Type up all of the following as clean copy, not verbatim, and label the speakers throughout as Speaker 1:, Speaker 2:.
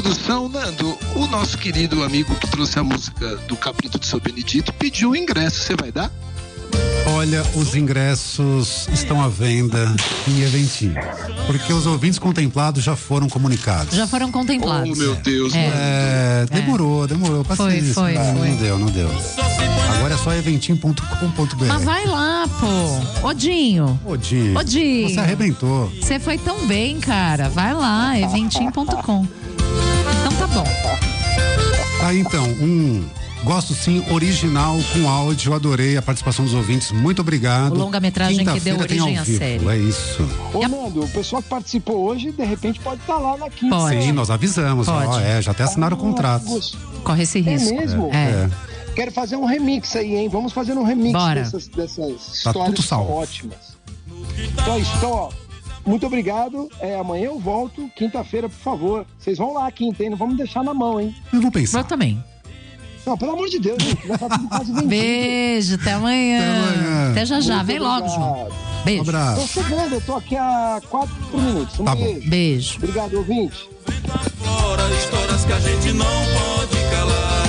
Speaker 1: produção, Nando, o nosso querido amigo que trouxe a música do Cabrito de São Benedito pediu o ingresso, você vai dar?
Speaker 2: Olha, os ingressos estão à venda em Eventim, porque os ouvintes contemplados já foram comunicados.
Speaker 3: Já foram contemplados.
Speaker 1: Oh, meu Deus.
Speaker 2: Demorou, paciência.
Speaker 3: Foi.
Speaker 2: Não deu. Agora é só eventim.com.br.
Speaker 3: Mas vai lá, pô. Odinho.
Speaker 2: Você arrebentou.
Speaker 3: Você foi tão bem, cara. Vai lá, eventim.com. Então tá bom.
Speaker 2: Então, gosto sim, original com áudio, adorei a participação dos ouvintes, muito obrigado.
Speaker 3: O longa-metragem que deu origem à série.
Speaker 2: É isso.
Speaker 4: Ô, Nando, o pessoal que participou hoje, de repente pode estar lá na quinta.
Speaker 3: Pode.
Speaker 2: Sim, nós avisamos, já até assinaram o contrato.
Speaker 3: Corre esse risco.
Speaker 4: É mesmo? Quero fazer um remix aí, hein? Vamos fazer um remix dessas histórias que são ótimas. Então, muito obrigado. Amanhã eu volto, quinta-feira, por favor. Vocês vão lá quinta, hein? Não vamos deixar na mão, hein?
Speaker 2: Eu vou pensar.
Speaker 3: Eu também.
Speaker 4: Não, pelo amor de Deus, gente. Já tá tudo quase vendido.
Speaker 3: Beijo, até amanhã. Até já. Vem logo, João. Beijo.
Speaker 2: Um abraço.
Speaker 4: Tô chegando, eu tô aqui há 4 minutos.
Speaker 2: Tá bom.
Speaker 3: Beijo.
Speaker 4: Obrigado, ouvinte.
Speaker 5: Histórias que a gente não pode calar.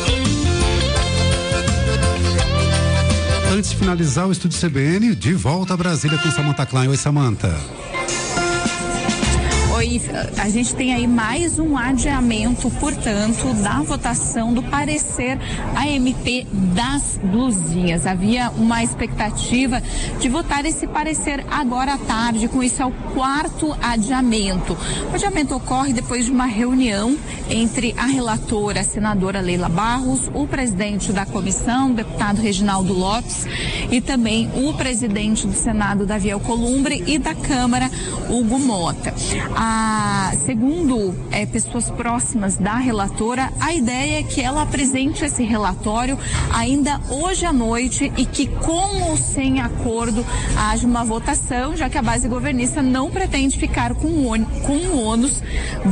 Speaker 2: Antes de finalizar o Estúdio CBN, de volta a Brasília com Samantha Klein. Oi, Samantha.
Speaker 6: Oi, a gente tem aí mais um adiamento, portanto, da votação do parecer AMP das blusinhas. Havia uma expectativa de votar esse parecer agora à tarde, com isso é o 4º adiamento. O adiamento ocorre depois de uma reunião entre a relatora, a senadora Leila Barros, o presidente da comissão, o deputado Reginaldo Lopes, e também o presidente do Senado, Davi Alcolumbre, e da Câmara, Hugo Mota. Segundo pessoas próximas da relatora, a ideia é que ela apresente esse relatório ainda hoje à noite e que, com ou sem acordo, haja uma votação, já que a base governista não pretende ficar com o ônus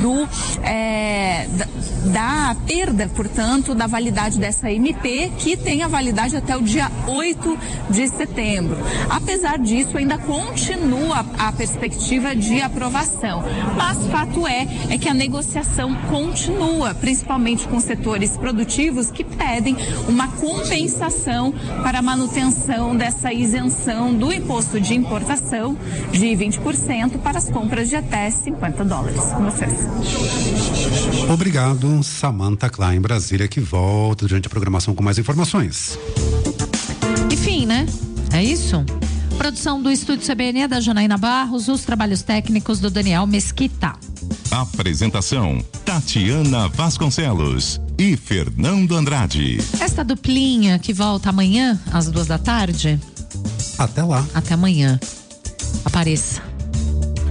Speaker 6: da perda, portanto, da validade dessa MP, que tem a validade até o dia 8 de setembro. Apesar disso, ainda continua a perspectiva de aprovação. Mas fato é que a negociação continua, principalmente com setores produtivos que pedem uma compensação para a manutenção dessa isenção do imposto de importação de 20% para as compras de até $50. Com vocês.
Speaker 2: Obrigado, Samantha Klein, Brasília, que volta durante a programação com mais informações.
Speaker 3: Enfim, né? É isso? Produção do Estúdio CBN da Janaína Barros, os trabalhos técnicos do Daniel Mesquita.
Speaker 7: Apresentação: Tatiana Vasconcelos e Fernando Andrade.
Speaker 3: Esta duplinha que volta amanhã às 2 da tarde.
Speaker 2: Até lá.
Speaker 3: Até amanhã. Apareça.